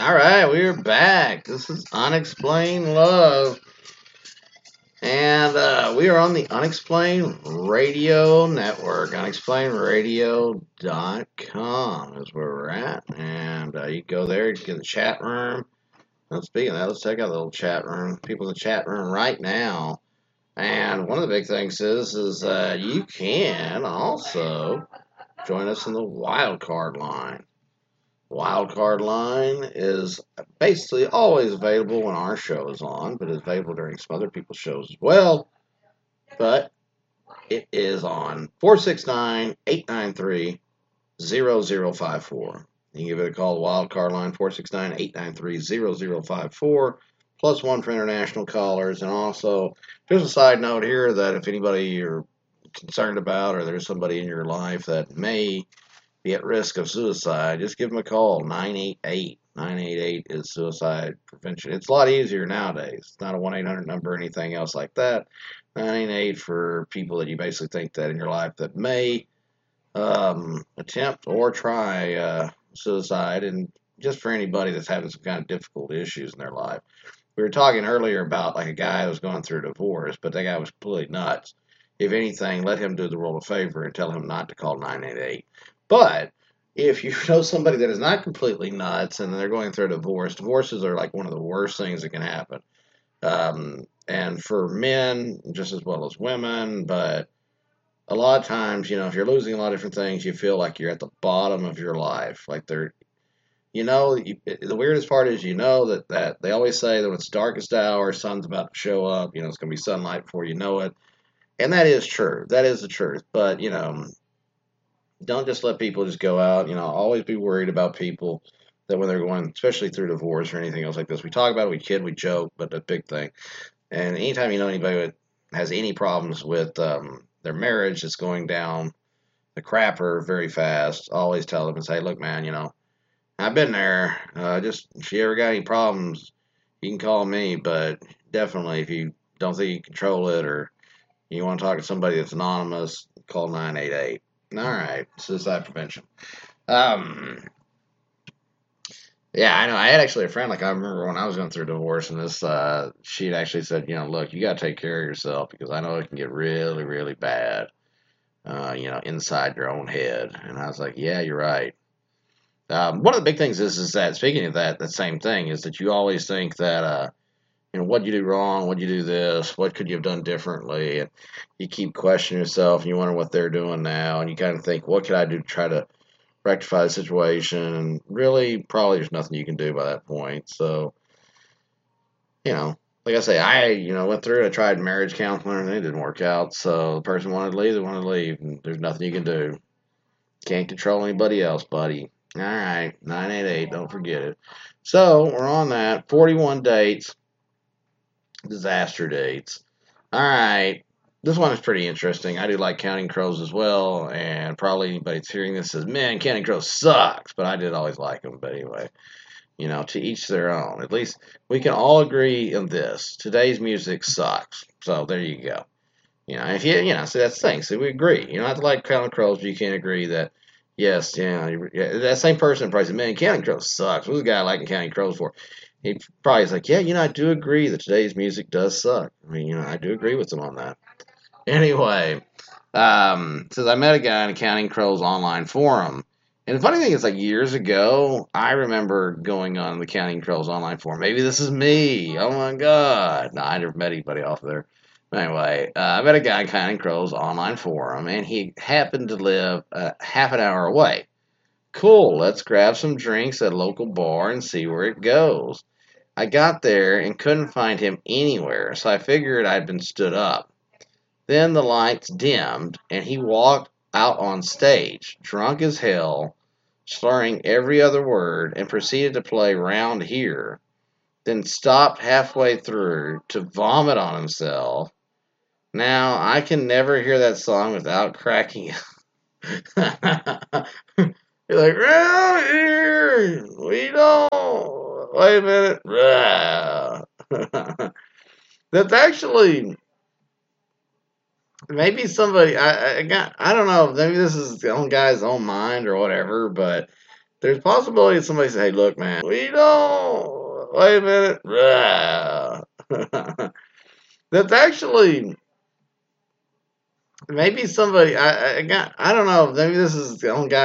All right, we're back. This is Unexplained Love, and we are on the Unexplained Radio Network. UnexplainedRadio.com is where we're at, and you can go there, you can get the chat room. Now, speaking of that, let's check out the little chat room. People in the chat room right now. And one of the big things is you can also join us in the wild card line. Wildcard line is basically always available when our show is on, but is available during some other people's shows as well. But it is on 469-893-0054. You can give it a call, the Wildcard line, 469-893-0054, plus one for international callers. And also, just a side note here that if anybody you're concerned about or there's somebody in your life that may be at risk of suicide, just give them a call. 988. 988 is suicide prevention. It's a lot easier nowadays. It's not a 1-800 number or anything else like that. 988 for people that you basically think that in your life that may attempt or try suicide, and just for anybody that's having some kind of difficult issues in their life. We were talking earlier about like a guy who was going through a divorce, but that guy was completely nuts. If anything, let him do the world a favor and tell him not to call 988. But if you know somebody that is not completely nuts and they're going through a divorce, divorces are like one of the worst things that can happen. And for men, just as well as women, but a lot of times, if you're losing a lot of different things, you feel like you're at the bottom of your life. Like the weirdest part is, that they always say that when it's darkest hour, sun's about to show up, it's going to be sunlight before you know it. And that is true. That is the truth. But, don't just let people just go out. Always be worried about people that when they're going, especially through divorce or anything else like this. We talk about it, we kid, we joke, but the big thing. And anytime you know anybody that has any problems with their marriage that's going down the crapper very fast, always tell them and say, look, man, I've been there. If you ever got any problems, you can call me. But definitely, if you don't think you can control it or you want to talk to somebody that's anonymous, call 988. All right, suicide prevention. Yeah, I know. I had actually a friend, I remember when I was going through a divorce, and she'd actually said, look, you got to take care of yourself because I know it can get really, really bad, inside your own head. And I was like, yeah, you're right. One of the big things is that, speaking of that same thing, is that you always think that, what'd you do wrong? What'd you do this? What could you have done differently? And you keep questioning yourself, and you wonder what they're doing now, and you kind of think, what could I do to try to rectify the situation? And really, probably there's nothing you can do by that point. So, like I say, I went through, I tried marriage counseling, and it didn't work out. So the person wanted to leave, they wanted to leave, and there's nothing you can do. Can't control anybody else, buddy. All right, 988, don't forget it. So we're on that. 41 dates. Disaster dates. All right. This one is pretty interesting. I do like Counting Crows as well, and probably anybody that's hearing this says, man, Counting Crows sucks, but I did always like them. But anyway, to each their own. At least we can all agree on this. Today's music sucks. So there you go. If see, that's the thing. So we agree. You don't have to like Counting Crows, but you can't agree that, yes, that same person probably said, man, Counting Crows sucks. What's the guy liking Counting Crows for? He probably is like, yeah, I do agree that today's music does suck. I mean, I do agree with him on that. Anyway, says I met a guy in a Counting Crows online forum. And the funny thing is, years ago, I remember going on the Counting Crows online forum. Maybe this is me. Oh my God. No, I never met anybody off there. Anyway, I met a guy in Counting Crows online forum, and he happened to live half an hour away. Cool, let's grab some drinks at a local bar and see where it goes. I got there and couldn't find him anywhere, so I figured I'd been stood up. Then the lights dimmed, and he walked out on stage, drunk as hell, slurring every other word, and proceeded to play Round Here, then stopped halfway through to vomit on himself. Now, I can never hear that song without cracking up. You're like, round here, we don't. Wait a minute. That's actually maybe somebody. I don't know. Maybe this is the own guy's own mind or whatever. But there's possibility that somebody say, hey, look, man, we don't, wait a minute. That's actually, maybe somebody, I don't know, maybe this is the only guy